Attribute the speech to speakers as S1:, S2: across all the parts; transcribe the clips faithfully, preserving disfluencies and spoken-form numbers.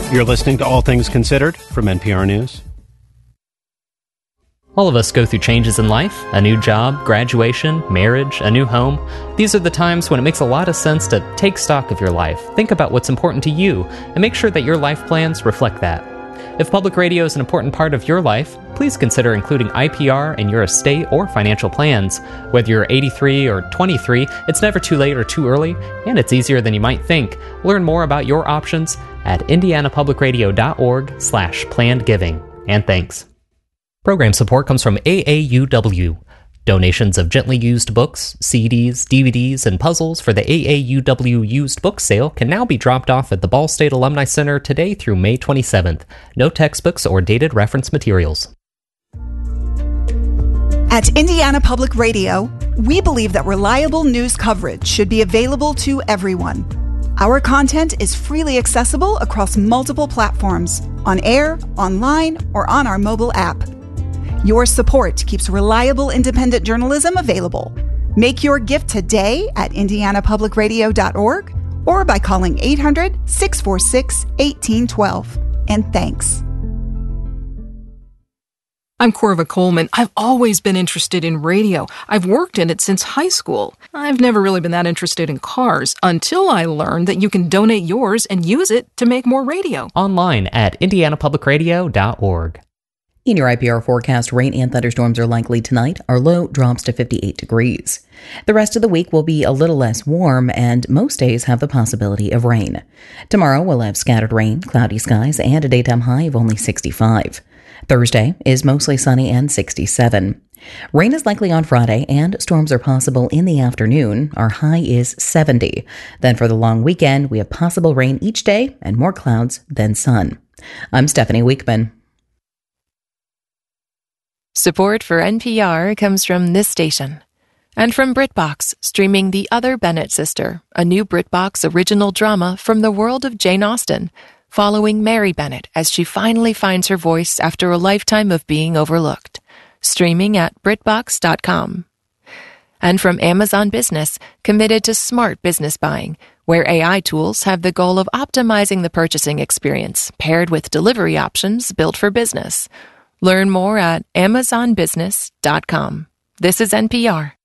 S1: You're listening to All Things Considered from N P R News.
S2: All of us go through changes in life, a new job, graduation, marriage, a new home. These are the times when it makes a lot of sense to take stock of your life, think about what's important to you, and make sure that your life plans reflect that. If public radio is an important part of your life, please consider including I P R in your estate or financial plans. Whether you're eighty-three or twenty-three, it's never too late or too early, and it's easier than you might think. Learn more about your options at indianapublicradio.org slash planned giving. And thanks. Program support comes from A A U W. Donations of gently used books, C Ds, D V Ds, and puzzles for the A A U W used book sale can now be dropped off at the Ball State Alumni Center today through May twenty-seventh. No textbooks or dated reference materials.
S3: At Indiana Public Radio, we believe that reliable news coverage should be available to everyone. Our content is freely accessible across multiple platforms, on air, online, or on our mobile app. Your support keeps reliable independent journalism available. Make your gift today at indiana public radio dot org or by calling eight hundred, six four six, one eight one two. And thanks.
S4: I'm Corva Coleman. I've always been interested in radio. I've worked in it since high school. I've never really been that interested in cars until I learned that you can donate yours and use it to make more radio.
S2: Online at indiana public radio dot org.
S5: In your I P R forecast, rain and thunderstorms are likely tonight. Our low drops to fifty-eight degrees. The rest of the week will be a little less warm, and most days have the possibility of rain. Tomorrow we'll have scattered rain, cloudy skies, and a daytime high of only sixty-five. Thursday is mostly sunny and sixty-seven. Rain is likely on Friday, and storms are possible in the afternoon. Our high is seventy. Then for the long weekend, we have possible rain each day and more clouds than sun. I'm Stephanie Weekman.
S6: Support for N P R comes from this station. And from BritBox, streaming The Other Bennett Sister, a new BritBox original drama from the world of Jane Austen, following Mary Bennett as she finally finds her voice after a lifetime of being overlooked. Streaming at brit box dot com. And from Amazon Business, committed to smart business buying, where A I tools have the goal of optimizing the purchasing experience, paired with delivery options built for business. Learn more at amazon business dot com. This is N P R.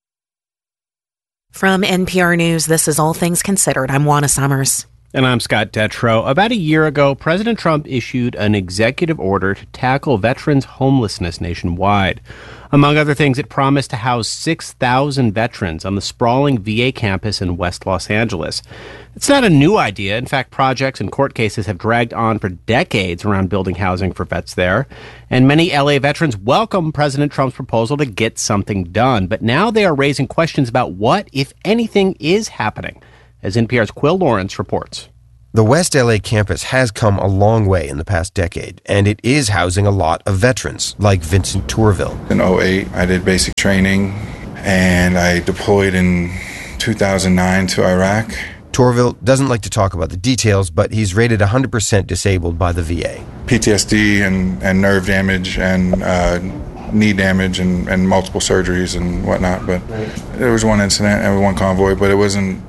S7: From N P R News, this is All Things Considered. I'm Juana Summers.
S1: And I'm Scott Detrow. About a year ago, President Trump issued an executive order to tackle veterans' homelessness nationwide. Among other things, it promised to house six thousand veterans on the sprawling V A campus in West Los Angeles. It's not a new idea. In fact, projects and court cases have dragged on for decades around building housing for vets there. And many L A veterans welcome President Trump's proposal to get something done. But now they are raising questions about what, if anything, is happening, as N P R's Quill Lawrence reports.
S8: The West L A campus has come a long way in the past decade, and it is housing a lot of veterans, like Vincent Tourville.
S9: In oh eight, I did basic training, and I deployed in two thousand nine to Iraq.
S8: Tourville doesn't like to talk about the details, but he's rated one hundred percent disabled by the V A.
S9: P T S D and, and nerve damage and uh, knee damage and, and multiple surgeries and whatnot. But there was one incident and one convoy, but it wasn't...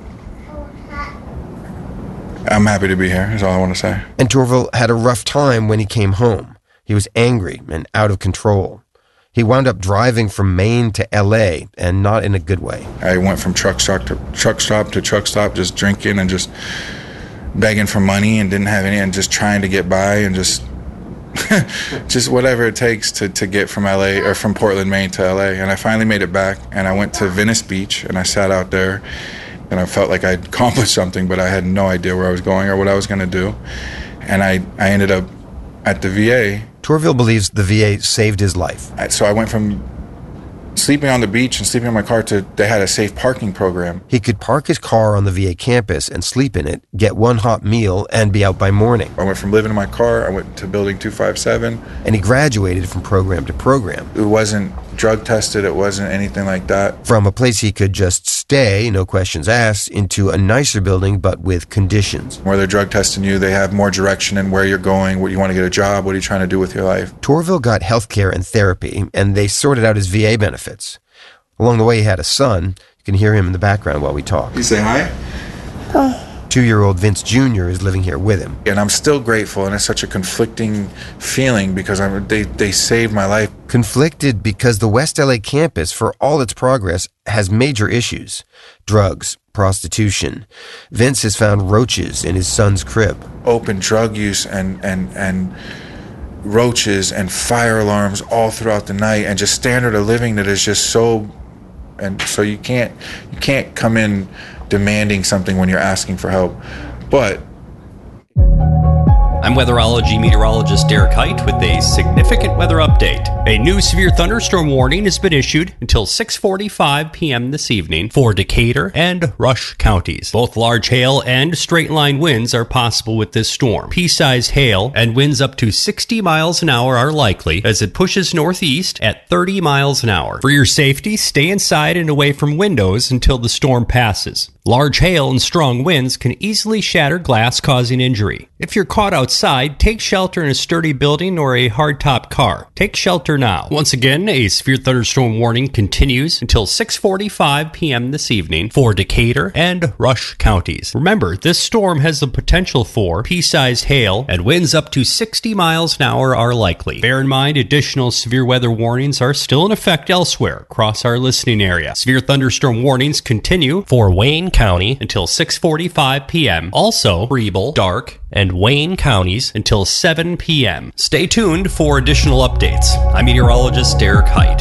S9: I'm happy to be here, is all I want to say.
S8: And Tourville had a rough time when he came home. He was angry and out of control. He wound up driving from Maine to L A, and not in a good way.
S9: I went from truck stop to truck stop to truck stop, just drinking and just begging for money and didn't have any, and just trying to get by and just just whatever it takes to, to get from L A or from Portland, Maine to L A. And I finally made it back, and I went to Venice Beach, and I sat out there, and I felt like I'd accomplished something, but I had no idea where I was going or what I was going to do. And I, I ended up at the V A.
S8: Tourville believes the V A saved his life.
S9: So I went from sleeping on the beach and sleeping in my car to they had a safe parking program.
S8: He could park his car on the V A campus and sleep in it, get one hot meal, and be out by morning.
S9: I went from living in my car, I went to building two five seven.
S8: And he graduated from program to program.
S9: It wasn't drug tested, it wasn't anything like that.
S8: From a place he could just stay, no questions asked, into a nicer building but with conditions.
S9: Where they're drug testing you, they have more direction in where you're going, what you want to get a job, what are you trying to do with your life.
S8: Tourville got health care and therapy, and they sorted out his V A benefits. Along the way, he had a son. You can hear him in the background while we talk.
S9: You say hi?
S10: Oh.
S8: Two-year-old Vince Junior is living here with him.
S9: And I'm still grateful, and it's such a conflicting feeling because I'm, they, they saved my life.
S8: Conflicted because the West L A campus, for all its progress, has major issues. Drugs, prostitution. Vince has found roaches in his son's crib.
S9: Open drug use and, and, and roaches and fire alarms all throughout the night, and just standard of living that is just so... And so you can't you can't come in demanding something when you're asking for help. But
S10: I'm weatherology meteorologist Derek Height with a significant weather update. A new severe thunderstorm warning has been issued until six forty-five p.m. this evening for Decatur and Rush counties. Both large hail and straight-line winds are possible with this storm. Pea-sized hail and winds up to sixty miles an hour are likely as it pushes northeast at thirty miles an hour. For your safety, stay inside and away from windows until the storm passes. Large hail and strong winds can easily shatter glass, causing injury. If you're caught outside, take shelter in a sturdy building or a hardtop car. Take shelter now. Once again, a severe thunderstorm warning continues until six forty-five p.m. this evening for Decatur and Rush counties. Remember, this storm has the potential for pea-sized hail, and winds up to sixty miles an hour are likely. Bear in mind, additional severe weather warnings are still in effect elsewhere across our listening area. Severe thunderstorm warnings continue for Wayne County until six forty-five p.m. Also, Preble, Darke, and Wayne counties until seven p.m. Stay tuned for additional updates. I'm meteorologist Derek Height.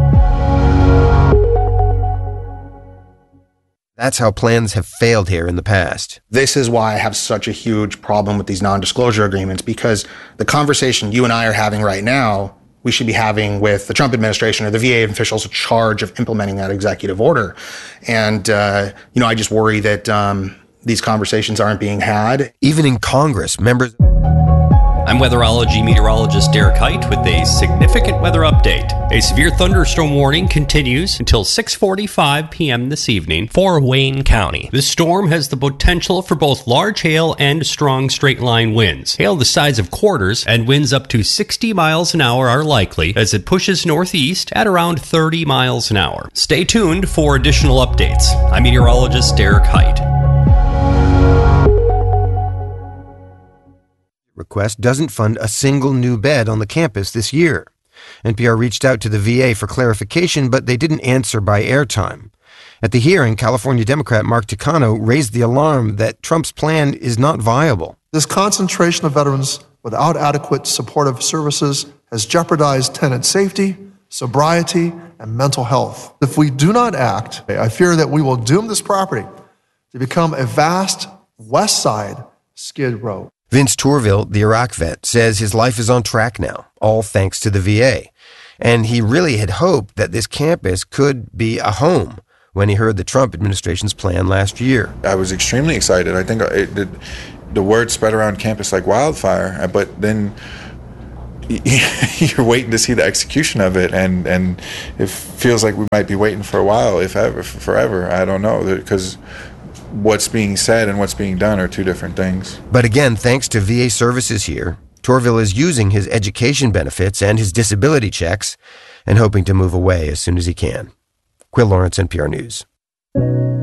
S8: That's how plans have failed here in the past.
S11: This is why I have such a huge problem with these non-disclosure agreements, because the conversation you and I are having right now, we should be having with the Trump administration or the V A officials in charge of implementing that executive order. And, uh, you know, I just worry that um, these conversations aren't being had.
S8: Even in Congress, members...
S10: I'm weatherology meteorologist Derek Height with a significant weather update. A severe thunderstorm warning continues until six forty-five p.m. this evening for Wayne County. This storm has the potential for both large hail and strong straight-line winds. Hail the size of quarters and winds up to sixty miles an hour are likely as it pushes northeast at around thirty miles an hour. Stay tuned for additional updates. I'm meteorologist Derek Height.
S8: Request doesn't fund a single new bed on the campus this year. N P R reached out to the V A for clarification, but they didn't answer by airtime. At the hearing, California Democrat Mark Takano raised the alarm that Trump's plan is not viable.
S12: This concentration of veterans without adequate supportive services has jeopardized tenant safety, sobriety, and mental health. If we do not act, I fear that we will doom this property to become a vast West Side skid row.
S8: Vince Tourville, the Iraq vet, says his life is on track now, all thanks to the V A. And he really had hoped that this campus could be a home when he heard the Trump administration's plan last year.
S9: I was extremely excited. I think it, it, the word spread around campus like wildfire, but then you're waiting to see the execution of it, and, and it feels like we might be waiting for a while, if ever, forever. I don't know, because what's being said and what's being done are two different things.
S8: But again, thanks to V A services here, Tourville is using his education benefits and his disability checks and hoping to move away as soon as he can. Quill Lawrence, N P R News.